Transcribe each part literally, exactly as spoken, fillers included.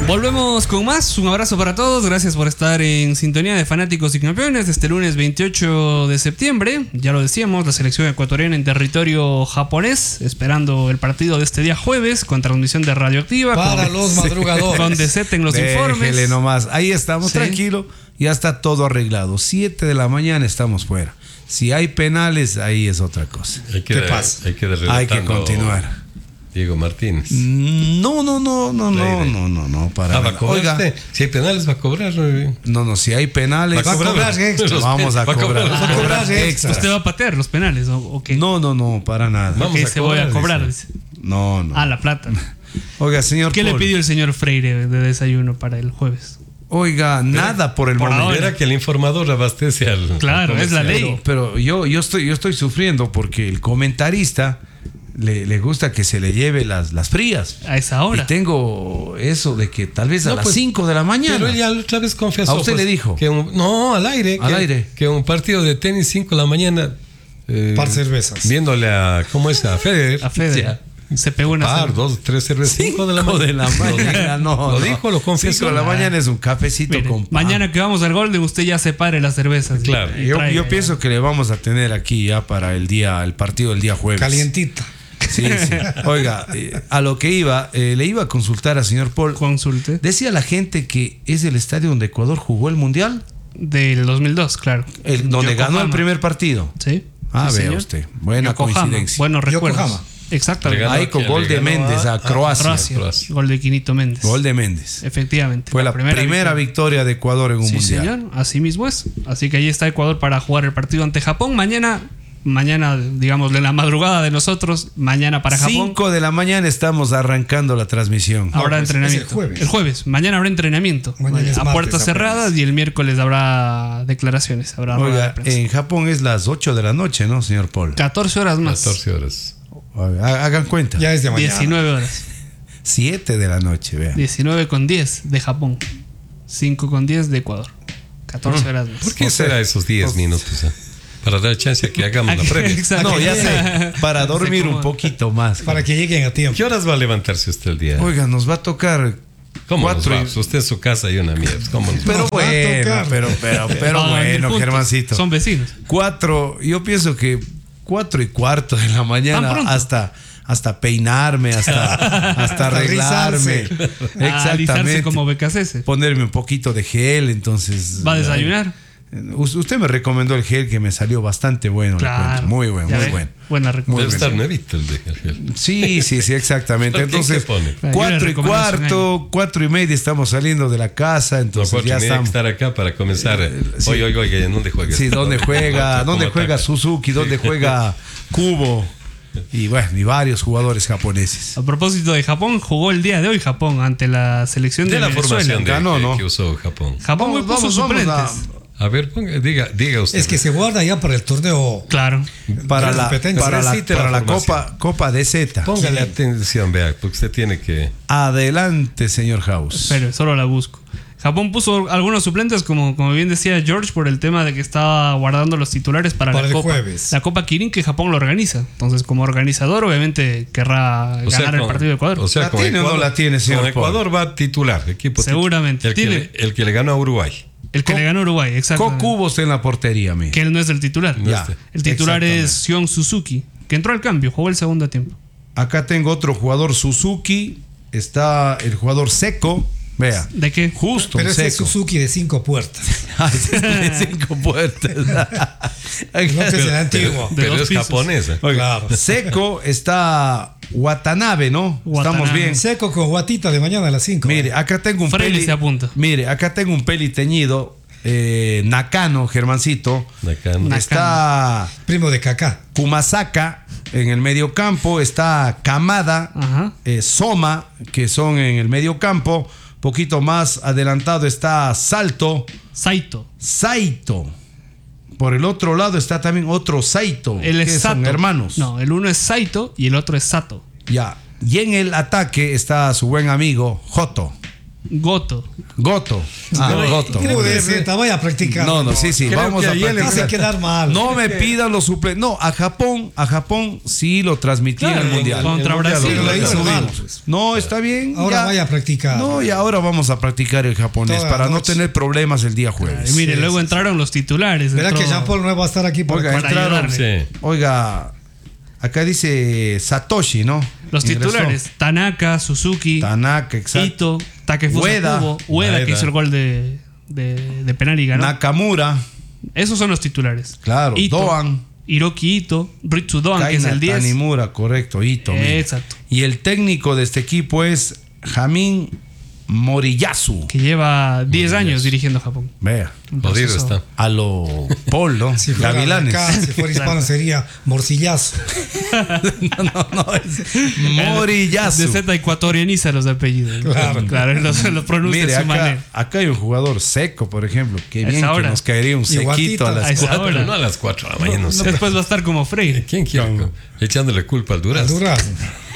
Volvemos con más. Un abrazo para todos. Gracias por estar en sintonía de Fanáticos y Campeones este lunes veintiocho de septiembre. Ya lo decíamos, la selección ecuatoriana en territorio japonés, esperando el partido de este día jueves con transmisión de Radioactiva. Para con, los madrugadores. Con D Z en los Déjele informes. nomás. Ahí estamos, sí. Tranquilo. Ya está todo arreglado. Siete de la mañana estamos fuera. Si hay penales, ahí es otra cosa. Hay que ¿Qué de, pasa? Hay que, hay que continuar. Diego Martínez. No, no, no, no, no, no, no, no, para ah, va a cobrar. Oiga, usted. Si hay penales va a cobrar. No, no, si hay penales va a cobrar, va a cobrar extras. Vamos a, va cobrar, a cobrar, a cobrar extras. ¿Usted va a patear los penales o, o qué? No, no, no, para nada. Vamos ¿Qué a se cobrar, voy a cobrar? Dice. No, no. Ah, la plata. Oiga, señor ¿Qué Paul? le pidió el señor Freire de desayuno para el jueves? Oiga, pero, nada por el por momento. Era que el informador abastece al. Claro, al es la ley. Pero, pero yo, yo estoy, yo estoy sufriendo porque el comentarista le, le gusta que se le lleve las, las frías. A esa hora. Y tengo eso de que tal vez a no, las pues, cinco de la mañana. Pero él ya otra vez confesó. ¿A usted pues, le dijo? Que un, no, al aire. Al que, aire. Que un partido de tenis cinco de la mañana. Eh, Par cervezas. Viéndole a. ¿Cómo es? A Federer. A Federer. Ya. Se pegó una par, dos, tres cervezas. Cinco de la mañana. De la mañana no, lo no. dijo, lo confesó. Cinco de la mañana es un cafecito. Mire, con pan. Mañana que vamos al Golden, usted ya separe las cervezas. Claro. Y, y yo, yo pienso que le vamos a tener aquí ya para el día, el partido del día jueves. Calientita. Sí, sí. Oiga, eh, a lo que iba, eh, le iba a consultar al señor Paul. Consulte. Decía la gente que es el estadio donde Ecuador jugó el Mundial. Del dos mil dos, claro. El, donde Yokohama. ganó el primer partido. Sí. Ah, sí, vea señor. usted. Buena Yokohama. coincidencia. Buenos recuerdos. Yokohama. Exactamente. Ahí con gol de Méndez a, a Croacia. Croacia. Croacia. Gol de Quinito Méndez. Gol de Méndez. Efectivamente. Fue la, la primera, primera victoria. victoria de Ecuador en un sí, mundial. Señor, así mismo es. Así que ahí está Ecuador para jugar el partido ante Japón. Mañana, mañana, digamos, en la madrugada de nosotros, mañana para Japón. cinco de la mañana estamos arrancando la transmisión. Habrá no, pues, entrenamiento. Es el jueves. El jueves. Mañana habrá entrenamiento. Mañana a puertas cerradas y el miércoles habrá declaraciones. Habrá Oiga, en Japón es las ocho de la noche, ¿no, señor Paul? catorce horas más. catorce horas. Hagan cuenta. Ya es de mañana. diecinueve horas. siete de la noche, vean. diecinueve con diez de Japón. cinco con diez de Ecuador. catorce horas más. ¿Por qué o sea, será esos diez minutos? ¿eh? Para dar chance a que hagamos la previa. No, ya sé. Para dormir un poquito más. Para que lleguen a tiempo. ¿Qué horas va a levantarse usted el día? Oiga, nos va a tocar. ¿Cómo cuatro nos va? Y... Usted en su casa y una mierda. ¿Cómo nos pero va? bueno, pero, pero, pero no, bueno, Germancito. Son vecinos. Cuatro, yo pienso que cuatro y cuarto de la mañana hasta, hasta peinarme, hasta, hasta arreglarme. Exactamente. Como B K C S. Ponerme un poquito de gel, entonces. ¿Va a desayunar? Usted me recomendó el gel que me salió bastante bueno. Claro. Muy bueno, muy ve. bueno. Buena recomendación. Debe estar nuevito el de gel. Sí, sí, sí, exactamente. Entonces, cuatro y cuarto, cuatro y media estamos saliendo de la casa. Entonces, no, ya estamos. estar acá para comenzar. Eh, sí. Oye, oye, oye, ¿dónde juega? Sí, ¿dónde juega? ¿Dónde juega Suzuki? ¿Dónde juega Kubo? Y bueno, y varios jugadores japoneses. A propósito de Japón, jugó el día de hoy Japón ante la selección de, de la Venezuela. formación de, Ganó, que, ¿no? que usó Japón. Japón vamos, puso vamos, suplentes. Vamos a... A ver, ponga, diga, diga usted. Es que se guarda ya para el torneo. Claro. Para la, para la, para la Copa, Copa de Z. Póngale sí. atención, vea, porque usted tiene que. Adelante, señor House. Pero solo la busco. Japón puso algunos suplentes, como, como bien decía George, por el tema de que estaba guardando los titulares para, para la el Copa. Jueves. La Copa Kirin, que Japón lo organiza. Entonces, como organizador, obviamente querrá o sea, ganar con, el partido de Ecuador. O sea, ¿La tiene Ecuador, o no la tiene, señor? Con Ecuador va a titular. Equipo Seguramente. El que, le, el que le ganó a Uruguay. El que Co- le ganó a Uruguay, exacto. Con cubos en la portería, amigo. Que él no es el titular. No ya. El titular es Sion Suzuki, que entró al cambio, jugó el segundo tiempo. Acá tengo otro jugador, Suzuki. Está el jugador Seco. Vea. ¿De qué? Justo. Pero ese Seco. es Suzuki de cinco puertas. de cinco puertas. No, es el antiguo. Pero, pero es japonesa. Claro. Seco está Watanabe, ¿no? Watanabe. Estamos bien. Seco con guatita de mañana a las cinco. Mire, acá tengo un Freire peli. se apunta. Mire, acá tengo un peli teñido. Eh, Nakano, Germancito. Nakano. Está primo de Kaká. Kumasaka en el medio campo. Está Kamada, eh, Soma, que son en el medio campo. Poquito más adelantado está Salto. Saito. Saito. Por el otro lado está también otro Saito. Él es que Sato. Son hermanos. No, el uno es Saito y el otro es Sato. Ya. Y en el ataque está su buen amigo Joto. Goto. Goto. Ah, No, Goto. creo que se te vaya a practicar. No, no, sí, sí, Creo vamos que a ayer le practicar. hace quedar mal. No me pidan los suplentes. No, a Japón, a Japón sí lo transmití en el Claro, mundial. contra El mundial Brasil lo lo hizo transmitimos. mal, pues. No, está bien. Ahora ya. vaya a practicar. No, y ahora vamos a practicar el japonés Toda para la no noche. tener problemas el día jueves. Y mire, sí, luego sí, entraron los titulares. Verá entró- que Jean Paul no va a estar aquí para, Oiga, para entraron. ayudarle. Sí. Oiga, acá dice Satoshi, ¿no? Los Ingresó. titulares: Tanaka, Suzuki, Tanaka, exacto. Ito, Takefusa Ueda. Kubo, Ueda, que Ueda. hizo el gol de, de, de penal y ganó. Nakamura, Esos son los titulares. claro. Ito, Doan. Hiroki Ito, Ritsu Doan, que es Kaina el diez. Tanimura, correcto. Ito, mira. Exacto. Y el técnico de este equipo es Jamin Moriyasu. Que lleva diez años dirigiendo a Japón. Vea. Un Jodido proceso- está. A lo Paul, ¿no? Si fuera Gavilanes. acá, si fuera hispano sería morcillazo. no, no, no. Es Moriyasu. De Z ecuatorianiza los apellidos. Claro. Claro, los, los pronuncia Mire, de su acá, manera. acá hay un jugador seco, por ejemplo. Qué A bien esa que hora. nos caería un Y sequito guatita, a a las esa cuatro. hora. Pero no a las cuatro de la mañana, no sé. Después va a estar como Freire. ¿Quién quiere? Echándole culpa al Durazno. Durazno.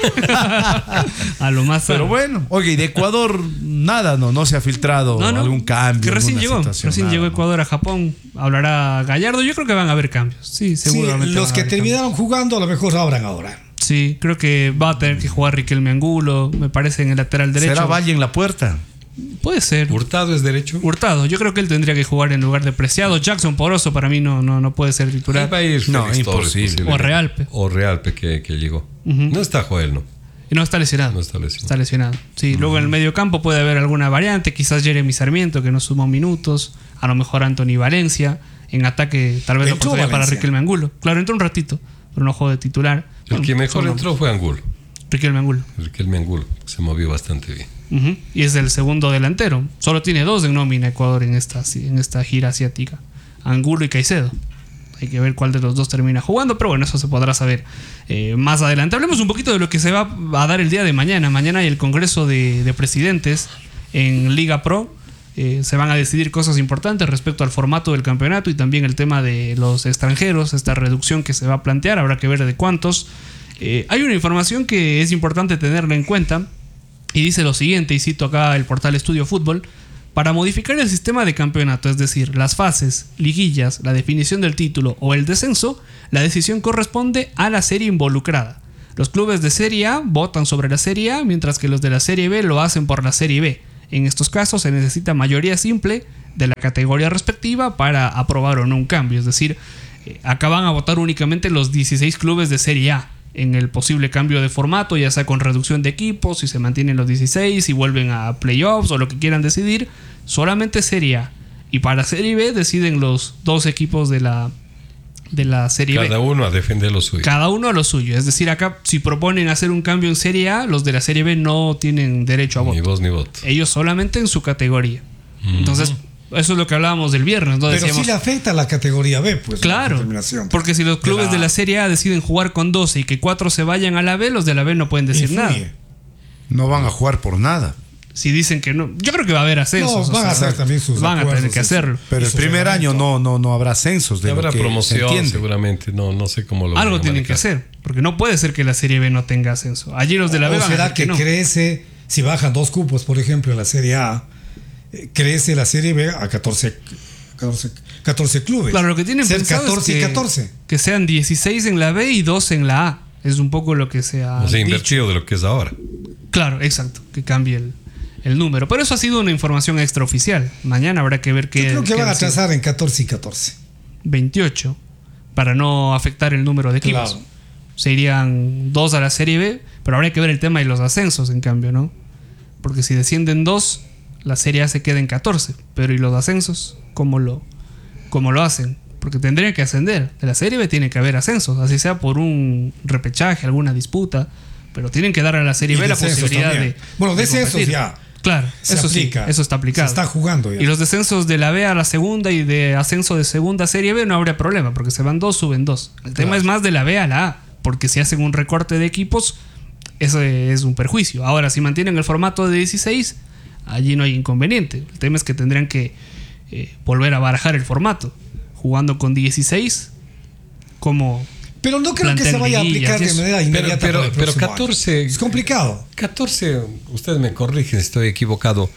A lo más Pero sano. bueno, oye, y de Ecuador nada, no, no se ha filtrado No, no. algún cambio. Que recién alguna llegó. situación, Recién nada, llegó ¿no? Ecuador a Japón. Hablará Gallardo. Yo creo que van a haber cambios. Sí, Sí, seguramente. los van a que haber terminaron jugando a lo mejor abran ahora. cambios. Sí, creo que va a tener que jugar Riquelme Angulo. Me parece en el lateral derecho. ¿Será Valle en la puerta? Puede ser. Hurtado es derecho. Hurtado. Yo creo que él tendría que jugar en lugar de Preciado. Jackson Poroso para mí no, no, no puede ser Ahí titular. va a ir No, Félix Torres, imposible. posiblemente. O Realpe. O Realpe que, que llegó. No está Joel, ¿no? Y no está lesionado. No está lesionado. Está lesionado. Sí, luego en el medio campo puede haber alguna variante. Quizás Jeremy Sarmiento, que no sumó minutos. A lo mejor Anthony Valencia. En ataque, tal vez la Entró oportunidad para Valencia. Riquelme Angulo. Claro, entró un ratito, pero no jugó de titular. El Bueno, que mejor son entró fue Angulo. Riquelme Angulo. Riquelme Angulo. Se movió bastante bien. Ujú. Y es el segundo delantero. Solo tiene dos en nómina Ecuador en esta, en esta gira asiática. Angulo y Caicedo. Hay que ver cuál de los dos termina jugando, pero bueno, eso se podrá saber eh, más adelante. Hablemos un poquito de lo que se va a dar el día de mañana. Mañana hay el Congreso de, de Presidentes en Liga Pro. Eh, se van a decidir cosas importantes respecto al formato del campeonato y también el tema de los extranjeros, esta reducción que se va a plantear. Habrá que ver de cuántos. Eh, hay una información que es importante tenerla en cuenta y dice lo siguiente, y cito acá el portal Estudio Fútbol: para modificar el sistema de campeonato, es decir, las fases, liguillas, la definición del título o el descenso, la decisión corresponde a la serie involucrada. Los clubes de Serie A votan sobre la Serie A, mientras que los de la Serie B lo hacen por la Serie B. En estos casos se necesita mayoría simple de la categoría respectiva para aprobar o no un cambio. Es decir, eh, acá van a votar únicamente los dieciséis clubes de Serie A en el posible cambio de formato, ya sea con reducción de equipos, si se mantienen los dieciséis, si vuelven a playoffs o lo que quieran decidir. Solamente Serie A. Y para Serie B deciden los dos equipos de la, de la Serie Cada B. uno a defender lo suyo. Cada uno a lo suyo. Es decir, acá si proponen hacer un cambio en Serie A, los de la Serie B no tienen derecho a voto. Ni voz ni voto. Ellos solamente en su categoría. Entonces, eso es lo que hablábamos del viernes, ¿no? Pero Decíamos, sí le afecta a la categoría B, pues. la claro, determinación. porque si los clubes de la Serie A deciden jugar con doce y que cuatro se vayan a la B, los de la B no pueden decir Influye. nada. No van a jugar por nada. Si dicen que no, yo creo que va a haber ascensos. No, van o a sea, hacer también sus van a acuerdos tener que y su- hacerlo. Pero Y el su primer reglamento. año no, no, no habrá censos de Y lo habrá que se promoción entiende. seguramente. No, no sé cómo lo van Algo a tienen que manejar. hacer, porque no puede ser que la Serie B no tenga ascenso. Allí los de la B ¿O van a será decir que, que no. crece, si bajan dos cupos, por ejemplo, en la Serie A, eh, crece la Serie B a catorce, catorce, catorce clubes? Claro, lo que tienen Ser pensado catorce es y que, catorce. que sean dieciséis en la B y dos en la A. Es un poco lo que se ha O sea, dicho. invertido de lo que es ahora. Claro, exacto, que cambie el, el número. Pero eso ha sido una información extraoficial. Mañana habrá que ver qué. Yo creo que qué van a decide. trazar en catorce y catorce. veintiocho para no afectar el número de equipos. Claro. Se irían dos a la Serie B, pero habría que ver el tema de los ascensos, en cambio, ¿no? Porque si descienden dos, la Serie A se queda en catorce. Pero ¿y los ascensos? ¿Cómo lo, cómo lo hacen? Porque tendrían que ascender. De la Serie B tiene que haber ascensos, así sea por un repechaje, alguna disputa. Pero tienen que dar a la Serie Y B la descensos posibilidad también. de. Bueno, de descensos competir. ya. Claro, Se eso aplica. sí, eso está aplicado. Se está jugando ya. Y los descensos de la B a la segunda y de ascenso de segunda Serie B no habría problema, porque se van dos, suben dos. El tema es más de la B a la A, porque si hacen un recorte de equipos, eso es un perjuicio. Ahora, si mantienen el formato de dieciséis, allí no hay inconveniente. El tema es que tendrían que eh, volver a barajar el formato. Jugando con dieciséis, como... Pero no creo que plantel se vaya a liguillas aplicar y de eso. manera Pero, inmediata. pero, para el pero próximo año. catorce. Es complicado. catorce, ustedes me corrigen si estoy equivocado.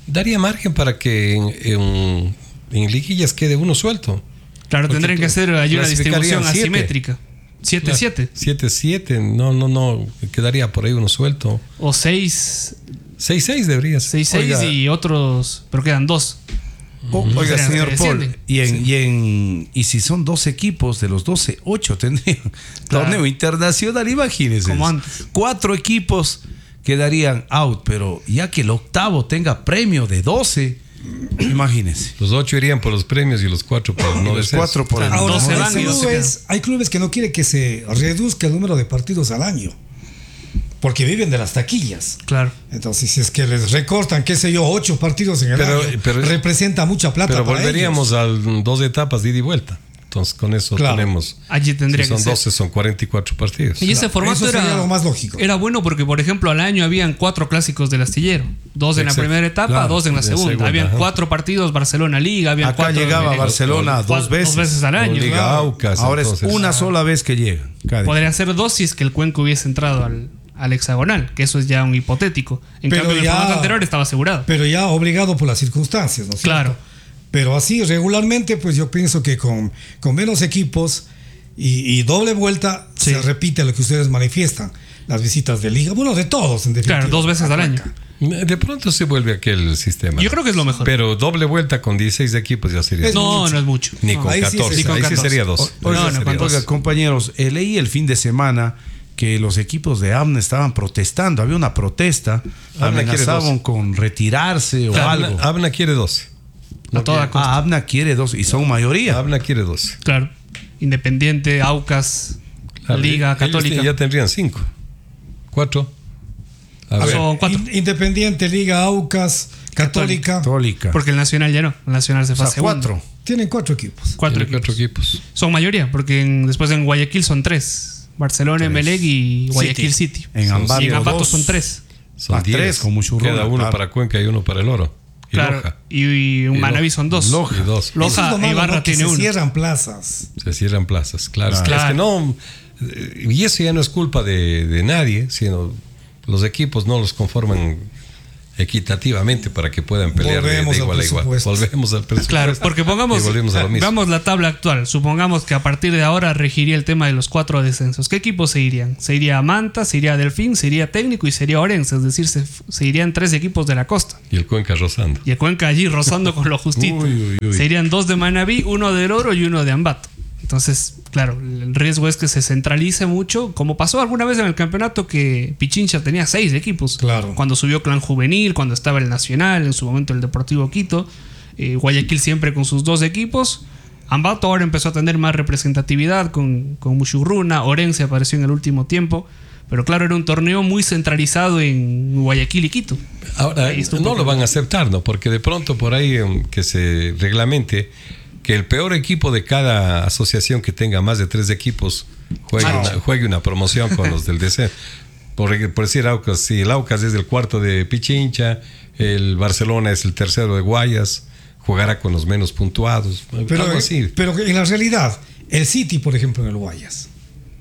daría margen para que en, en, en liguillas quede uno suelto. Claro, Porque tendrían que hacer ahí una distribución clasificarían siete. asimétrica. siete siete. siete siete, no, no, no, quedaría por ahí uno suelto. O seis seis seis debería ser. seis seis y otros, pero quedan dos. O- oiga, Serían señor los que Paul, descienden. y, en, y, en, y si son doce equipos, de los doce, ocho tendrían Claro. torneo internacional, imagínense. Como antes. Cuatro equipos quedarían out, pero ya que el octavo tenga premio de doce, imagínense. Los ocho irían por los premios y los cuatro por el no Los descenso. cuatro por el Claro, Ahora, doce hay van y doce clubes, hay clubes que no quieren que se reduzca el número de partidos al año, porque viven de las taquillas. Claro. Entonces, si es que les recortan, qué sé yo, ocho partidos en el Pero- año, pero- representa mucha plata Pero para volveríamos ellos. a dos etapas de ida y vuelta. Entonces, con eso Claro. tenemos. Allí tendría Si son que ser. doce, son cuarenta y cuatro partidos. Y ese Claro, formato eso sería era lo más lógico. Era bueno porque, por ejemplo, al año habían cuatro clásicos del astillero. Dos en Exacto. la primera etapa, Claro, dos en la de segunda. segunda, Habían ajá. cuatro partidos Barcelona Liga, habían Acá cuatro llegaba eh, Barcelona cuatro- dos veces. dos veces al año. Liga Claro. Aucas. Ahora entonces, es una sola vez que llegan. cada- Podrían ser dos si es que el Cuenca hubiese entrado al, al hexagonal, que eso es ya un hipotético. En Pero cambio, en el ya- formato anterior estaba asegurado. Pero ya obligado por las circunstancias, ¿no es cierto? Claro. Pero así, regularmente, pues yo pienso que con, con menos equipos y, y doble vuelta, Sí. se repite lo que ustedes manifiestan. Las visitas de liga, bueno, de todos, en definitiva. Claro, dos veces al año. De pronto se vuelve aquel sistema. Yo creo que es lo mejor. Pero doble vuelta con dieciséis equipos ya sería. Es no, mucho. no es mucho. Ni No. con ahí sí es- catorce. ni con Ahí sí catorce. sería dos. O- Ahí Oiga, sí no, sería oiga, dos. compañeros, eh, leí el fin de semana que los equipos de A B N A estaban protestando. Había una protesta. A B N A quiere Amenazaban doce. con retirarse o Abna, algo. Abna quiere doce. A toda costa. Ah, A B N A quiere dos y son mayoría. Abna quiere doce. Claro. Independiente, Aucas, Claro, Liga ellos Católica. ya tendrían cinco. Cuatro. A ver. Son cuatro. In- Independiente, Liga, Aucas, Católica, Católica. Porque el Nacional ya no. El Nacional se O fue sea, a segundo. cuatro. tienen cuatro equipos. Cuatro Tiene equipos. cuatro equipos. Son mayoría, porque en- después en Guayaquil son tres. Barcelona, Emelec y Guayaquil City. En Son Ambato, Y en Ambato dos. son tres. Son Ah, diez. tres, con Muchurruna, Queda uno claro. para Cuenca y uno para el Oro. Y Claro. Loja. Y, y un Y Manaví Loja. son dos. Loja. Y dos. Eso es Loja lo malo, Ibarra ¿no? Que tiene se uno. cierran plazas. Se cierran plazas, claro. Es que- Claro. Es que no. eh, Y eso ya no es culpa de, de nadie, sino los equipos no los conforman equitativamente para que puedan pelear de, de Volvemos al igual a igual. presupuesto. Volvemos al presupuesto. Claro, porque pongamos, Y volvemos a lo mismo. veamos la tabla actual. Supongamos que a partir de ahora regiría el tema de los cuatro descensos. ¿Qué equipos se irían? Se iría Manta, se iría Delfín, se iría Técnico y se iría Orense. Es decir, se, se irían tres equipos de la costa. Y el Cuenca rozando. Y el Cuenca allí rozando con lo justito. Uy, uy, uy. Se irían dos de Manabí, uno del Oro y uno de Ambato. Entonces, claro, el riesgo es que se centralice mucho, como pasó alguna vez en el campeonato que Pichincha tenía seis equipos. Claro. Cuando subió Clan Juvenil, cuando estaba el Nacional, en su momento el Deportivo Quito, eh, Guayaquil siempre con sus dos equipos. Ambato ahora empezó a tener más representatividad con, con Muchurruna, Orense apareció en el último tiempo. Pero claro, era un torneo muy centralizado en Guayaquil y Quito. Ahora, Ahí está un no poco- lo van a aceptar, ¿no? Porque de pronto por ahí em, que se reglamente que el peor equipo de cada asociación que tenga más de tres equipos juegue, Ah, una, juegue una promoción con los del descenso. Por, por decir Aucas, si el Aucas es el cuarto de Pichincha, el Barcelona es el tercero de Guayas, jugará con los menos puntuados. Pero, algo así. pero en la realidad, el City, por ejemplo, en el Guayas.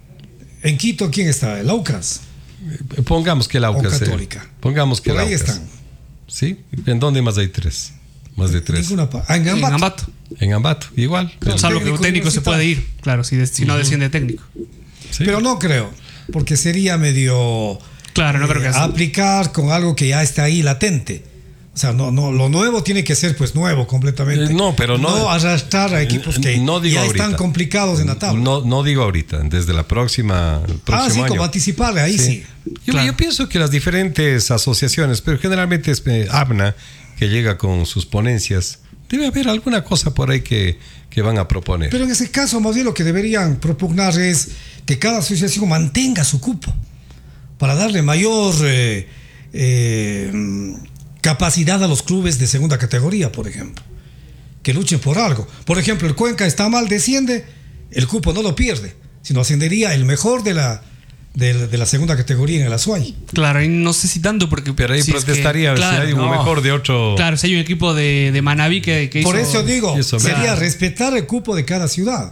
En Quito, ¿quién está? ¿El Aucas? Pongamos que el Aucas. O eh, Católica. pongamos que Por el ahí Aucas. están. ¿Sí? ¿En dónde más hay tres? Más de tres. Ninguna pa- ah, en En Ambato. Ambato. En Ambato, igual. Claro. Salvo que un técnico técnico se puede ir. Claro, si, de- si no desciende técnico. Sí. Pero no creo, porque sería medio Claro, no creo que eh, así. aplicar con algo que ya está ahí latente. O sea, no, no, lo nuevo tiene que ser pues nuevo completamente. Eh, no, pero no- No arrastrar a equipos que No digo ya ahorita. están complicados en la tabla. No, no digo ahorita, desde la próxima, el ah, próximo sí, año. como anticiparle, ahí sí. Yo, Claro. yo pienso que las diferentes asociaciones, pero generalmente es eh, ABNA, que llega con sus ponencias, debe haber alguna cosa por ahí que, que van a proponer. Pero en ese caso, más bien lo que deberían propugnar es que cada asociación mantenga su cupo para darle mayor eh, eh, capacidad a los clubes de segunda categoría, por ejemplo. Que luchen por algo. Por ejemplo, el Cuenca está mal, desciende, el cupo no lo pierde, sino ascendería el mejor de la, de, de la segunda categoría en el Azuay. Claro, y no sé si tanto porque... Pero ahí si es que- protestaría claro, si hay un no. mejor de otro. Claro, si hay un equipo de, de Manabí que, que Por hizo- eso digo, Eso, sería claro. respetar el cupo de cada ciudad.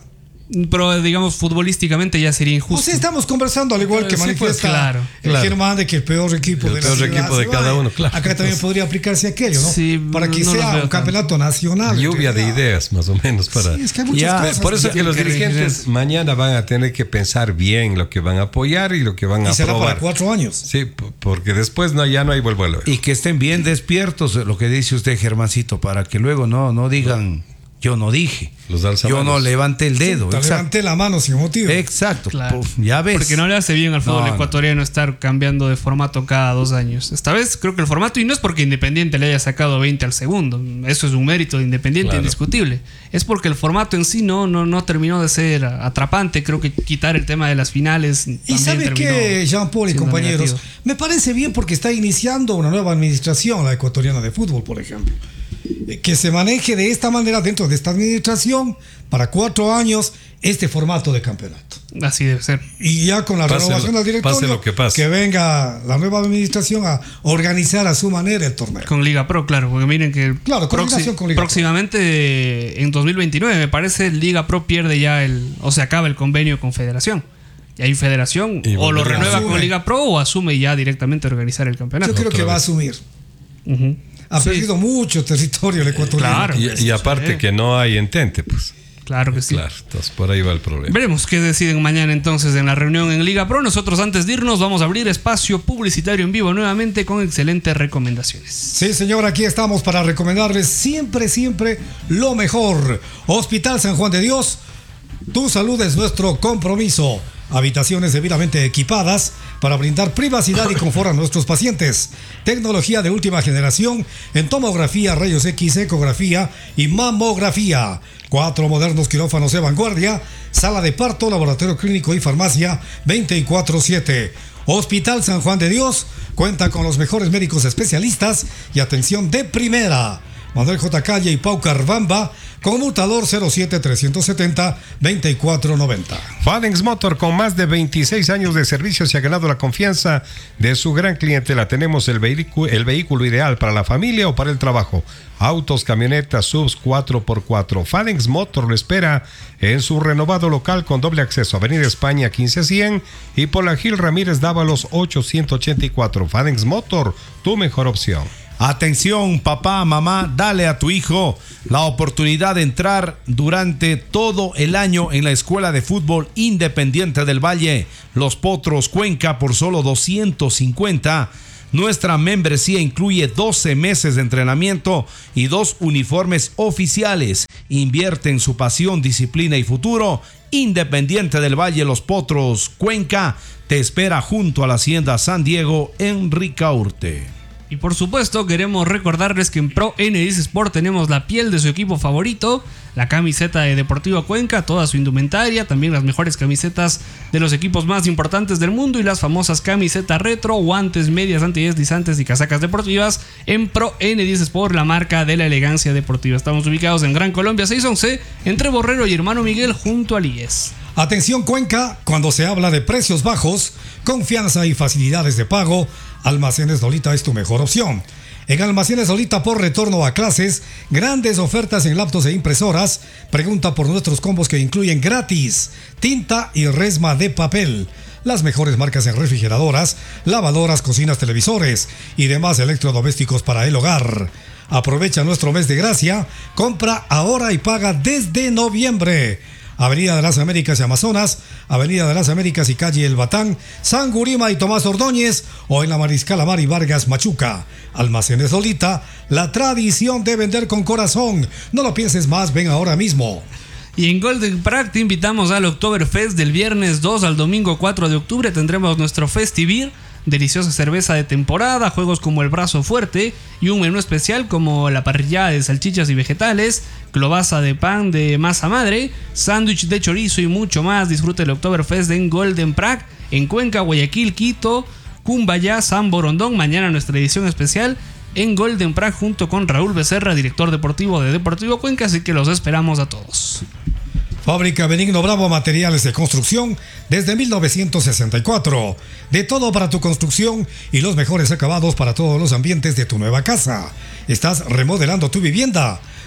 Pero digamos, futbolísticamente ya sería injusto. Pues estamos conversando al igual que Sí, manifiesta pues, claro, el claro. Germán de que el peor equipo El de la peor ciudad equipo de se cada vaya. uno, claro. Acá también podría aplicarse aquello, ¿no? Sí, para que no lo sea veo un campeonato nacional. Lluvia de Entonces, ideas, más o menos, para... Sí, es que hay muchas Ya, cosas. Por eso que los que dirigentes regresen. mañana van a tener que pensar bien lo que van a apoyar y lo que van a Y será para aprobar. cuatro años. Sí, p- porque después no, ya no hay vuelvo a lo. Y que estén bien despiertos, lo que dice usted, Germancito, para que luego no, no digan, yo no dije. Los alzamanos. Yo no levanté el dedo. Te Exacto. levanté la mano sin motivo. Exacto. Claro. Puf, ya ves. Porque no le hace bien al fútbol No, no. ecuatoriano estar cambiando de formato cada dos años. Esta vez creo que el formato, y no es porque Independiente le haya sacado veinte al segundo, eso es un mérito de Independiente Claro. indiscutible. Es porque el formato en sí no, no, no terminó de ser atrapante. Creo que quitar el tema de las finales. Y sabe que Jean-Paul y siendo compañeros, negativo. me parece bien porque está iniciando una nueva administración, la ecuatoriana de fútbol, por ejemplo. Eh, Que se maneje de esta manera dentro de esta administración para cuatro años este formato de campeonato. Así debe ser. Y ya con la Pase renovación lo- del directorio, pase lo que pase. venga la nueva administración a organizar a su manera el torneo. Con Liga Pro, claro, porque miren que Claro, coordinación con Liga Pro. próximamente eh, en dos mil veintinueve me parece Liga Pro pierde ya el o se acaba el convenio con Federación. Y ahí Federación Y o lo volverá. renueva Asume. con Liga Pro o asume ya directamente organizar el campeonato. Yo creo que otra va a vez. asumir. Ujú. Ha Sí, perdido mucho territorio el ecuatoriano. Claro. Y, y aparte Sí. que no hay entente, pues. Claro que sí. Claro, entonces por ahí va el problema. Veremos qué deciden mañana entonces en la reunión en Liga Pro. Nosotros antes de irnos vamos a abrir espacio publicitario en vivo nuevamente con excelentes recomendaciones. Sí, señor, aquí estamos para recomendarles siempre, siempre lo mejor. Hospital San Juan de Dios, tu salud es nuestro compromiso. Habitaciones debidamente equipadas para brindar privacidad y confort a nuestros pacientes. Tecnología de última generación en tomografía, rayos X, ecografía y mamografía. Cuatro modernos quirófanos de vanguardia, sala de parto, laboratorio clínico y farmacia veinticuatro siete. Hospital San Juan de Dios cuenta con los mejores médicos especialistas y atención de primera. Manuel J. Calle y Pau Carvamba, conmutador cero siete tres siete cero veinticuatro noventa. Fadenx Motor, con más de veintiséis años de servicio, se ha ganado la confianza de su gran clientela. Tenemos el, vehicu- el vehículo ideal para la familia o para el trabajo. Autos, camionetas, subs cuatro por cuatro. Fadenx Motor lo espera en su renovado local con doble acceso. Avenida España quince cien y por la Gil Ramírez Dávalos ochocientos ochenta y cuatro. Fadenx Motor, tu mejor opción. Atención, papá, mamá, dale a tu hijo la oportunidad de entrar durante todo el año en la Escuela de Fútbol Independiente del Valle, Los Potros, Cuenca, por solo doscientos cincuenta. Nuestra membresía incluye doce meses de entrenamiento y dos uniformes oficiales. Invierte en su pasión, disciplina y futuro. Independiente del Valle, Los Potros, Cuenca, te espera junto a la Hacienda San Diego en Ricaurte. Y por supuesto queremos recordarles que en Pro N diez Sport tenemos la piel de su equipo favorito, la camiseta de Deportivo Cuenca, toda su indumentaria, también las mejores camisetas de los equipos más importantes del mundo y las famosas camisetas retro, guantes, medias antideslizantes y casacas deportivas en Pro N diez Sport, la marca de la elegancia deportiva. Estamos ubicados en Gran Colombia seiscientos once, entre Borrero y Hermano Miguel, junto al I E S. Atención Cuenca, cuando se habla de precios bajos, confianza y facilidades de pago, Almacenes Lolita es tu mejor opción. En Almacenes Lolita, por retorno a clases, grandes ofertas en laptops e impresoras. Pregunta por nuestros combos que incluyen gratis tinta y resma de papel. Las mejores marcas en refrigeradoras, lavadoras, cocinas, televisores y demás electrodomésticos para el hogar. Aprovecha nuestro mes de gracia, compra ahora y paga desde noviembre. Avenida de las Américas y Amazonas, Avenida de las Américas y calle El Batán, San Gurima y Tomás Ordóñez, o en la Mariscal Amari Vargas Machuca. Almacenes Lolita, la tradición de vender con corazón. No lo pienses más, ven ahora mismo. Y en Golden Park te invitamos al Oktoberfest del viernes dos al domingo cuatro de octubre. Tendremos nuestro Festivir, deliciosa cerveza de temporada, juegos como el brazo fuerte y un menú especial como la parrillada de salchichas y vegetales, clobaza de pan de masa madre, sándwich de chorizo y mucho más. Disfrute el Oktoberfest en Golden Park, en Cuenca, Guayaquil, Quito, Cumbayá, San Borondón. Mañana nuestra edición especial en Golden Park junto con Raúl Becerra, director deportivo de Deportivo Cuenca, así que los esperamos a todos. Fábrica Benigno Bravo, materiales de construcción desde mil novecientos sesenta y cuatro. De todo para tu construcción y los mejores acabados para todos los ambientes de tu nueva casa. ¿Estás remodelando tu vivienda?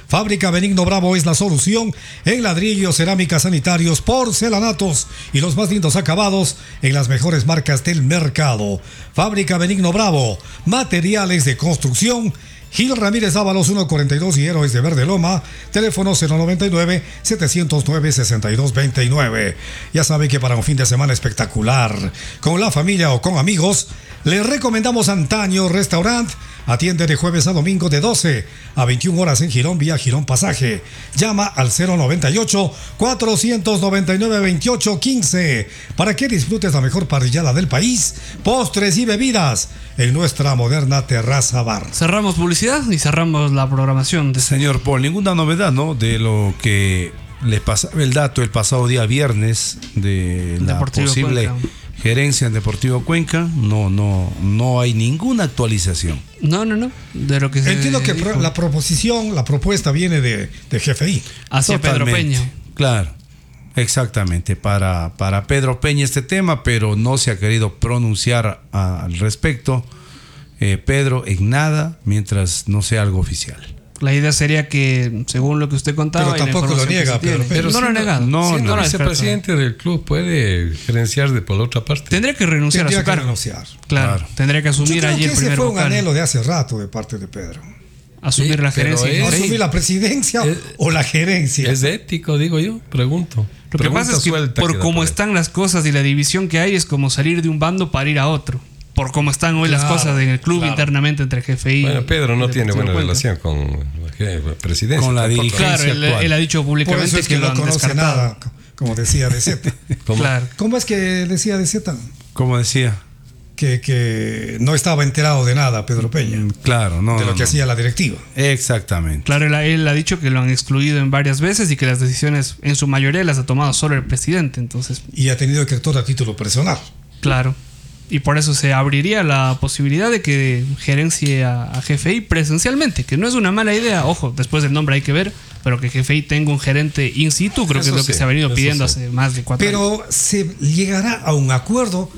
Fábrica Benigno Bravo es la solución en ladrillos, cerámicas, sanitarios, porcelanatos y los más lindos acabados en las mejores marcas del mercado. Fábrica Benigno Bravo, materiales de construcción. Gil Ramírez Ábalos ciento cuarenta y dos y Héroes de Verde Loma, teléfono cero noventa y nueve, setecientos nueve, sesenta y dos veintinueve. Ya sabe que para un fin de semana espectacular, con la familia o con amigos, les recomendamos Antaño Restaurant. Atiende de jueves a domingo de doce a veintiuna horas en Girón, vía Girón Pasaje. Llama al cero noventa y ocho, cuatrocientos noventa y nueve, veintiocho quince para que disfrutes la mejor parrillada del país, postres y bebidas en nuestra moderna terraza bar. Cerramos publicidad y cerramos la programación. De... Señor Paul, ninguna novedad, ¿no? De lo que le pasaba el dato el pasado día viernes de la Deportivo posible Cuenca. Gerencia en Deportivo Cuenca. No, no, no hay ninguna actualización. No, no, no. De lo que se Entiendo que dijo. pro- la proposición, la propuesta viene de, de G F I. Hacia Pedro Totalmente. Peña. Claro, exactamente, para, para Pedro Peña este tema, pero no se ha querido pronunciar a- al respecto, eh, Pedro, en nada, mientras no sea algo oficial. La idea sería que, según lo que usted contaba, Pero y la tampoco lo información que niega, se tiene- Pedro Peña. no lo ha siendo- negado. no, Sí, no. lo ha vicepresidente del club puede gerenciar de por la otra parte. Tendría que renunciar Tendría a su que cargo. renunciar. Claro, Claro. tendría que Yo asumir creo allí que el ese primer fue un vocal. anhelo de hace rato de parte de Pedro. Asumir Sí, la pero gerencia. es- de G F I. ¿Asumir la presidencia es- o la gerencia? Es ético, digo yo, pregunto. Lo que Pregunta pasa es que suelta por queda cómo por ahí. están las cosas y la división que hay, es como salir de un bando para ir a otro. Por cómo están hoy las Claro, cosas en el club claro. internamente entre G F I. Bueno, Pedro no y tiene Deportivo buena Cuenca. relación con la je- presidencia. Con la tampoco. dirigencia. Claro, él, actual. él ha dicho Por públicamente eso es que, que lo no han conoce descartado. nada, como decía de Z. ¿Cómo? Claro. ¿Cómo es que decía de Z? Como decía, Que, que no estaba enterado de nada Pedro Peña, claro, no. de lo no, que no. hacía la directiva. Exactamente. Claro, él, él ha dicho que lo han excluido en varias veces y que las decisiones en su mayoría las ha tomado solo el presidente. Entonces, Y ha tenido que actuar a título personal. claro. Y por eso se abriría la posibilidad de que gerencie a, a G F I presencialmente, que no es una mala idea. Ojo, después del nombre hay que ver, pero que G F I tenga un gerente in situ, creo que Eso es lo que sí, se ha venido eso pidiendo sí. hace más de cuatro años. Pero ¿se llegará a un acuerdo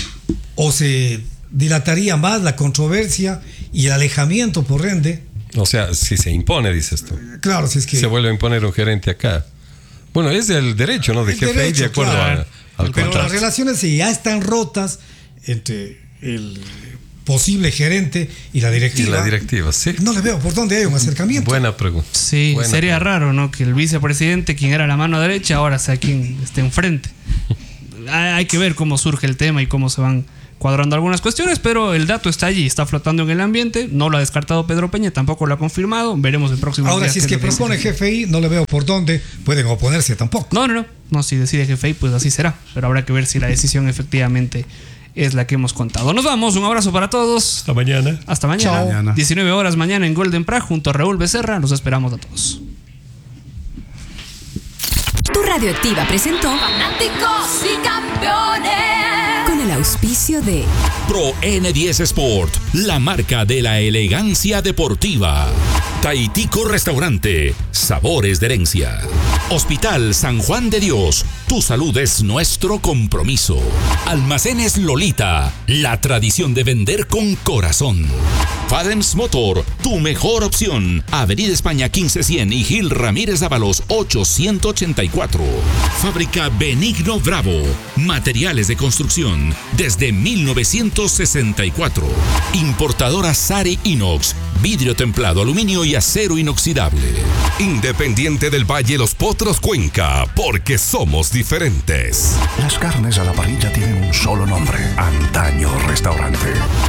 o se dilataría más la controversia y el alejamiento por ende? O sea, si se impone, dices tú. Claro, si es que... Se vuelve a imponer un gerente acá. Bueno, es el derecho, ¿no? De El G F I derecho, de acuerdo claro. a- al Pero las contrato. relaciones si ya están rotas entre el posible gerente y la Y directiva. la directiva, sí. No le veo por dónde hay un acercamiento. Buena pregunta. Sí, Buena sería pregunta. raro, ¿no? Que el vicepresidente, quien era la mano derecha, ahora sea quien esté enfrente. Hay hay que ver cómo surge el tema y cómo se van cuadrando algunas cuestiones, pero el dato está allí, está flotando en el ambiente. No lo ha descartado Pedro Peña, tampoco lo ha confirmado. Veremos el próximo Ahora, día si es qué que lo dice. propone G F I, no le veo por dónde pueden oponerse tampoco. No, no, no. No, si decide G F I, pues así será. Pero habrá que ver si la decisión efectivamente es la que hemos contado. Nos vamos, un abrazo para todos. Hasta mañana. Hasta mañana. Chao. Mañana. diecinueve horas mañana en Golden Prague junto a Raúl Becerra. Los esperamos a todos. Tu Radioactiva presentó Fanáticos y campeones. con el auspicio de Pro N diez Sport, la marca de la elegancia deportiva. Taitico Restaurante, sabores de herencia. Hospital San Juan de Dios, tu salud es nuestro compromiso. Almacenes Lolita, la tradición de vender con corazón. Fadems Motor, tu mejor opción. Avenida España quince cien y Gil Ramírez Ábalos ochocientos ochenta y cuatro. Fábrica Benigno Bravo, materiales de construcción desde mil novecientos sesenta y cuatro. Importadora Sari Inox, vidrio templado, aluminio y acero inoxidable. Independiente del Valle Los Potros Cuenca, porque somos diferentes. Las carnes a la parrilla tienen un solo nombre: Antaño Restaurante.